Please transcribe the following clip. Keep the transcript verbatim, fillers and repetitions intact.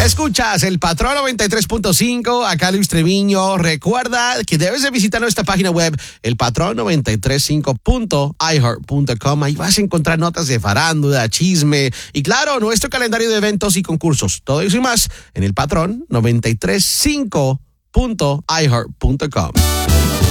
Escuchas el Patrón noventa y tres punto cinco, acá Luis Treviño. Recuerda que debes de visitar nuestra página web, el patrón noventa y tres punto cinco punto i heart punto com. Ahí vas a encontrar notas de farándula, chisme y, claro, nuestro calendario de eventos y concursos. Todo eso y más en el Patrón noventa y tres punto cinco punto i heart punto com.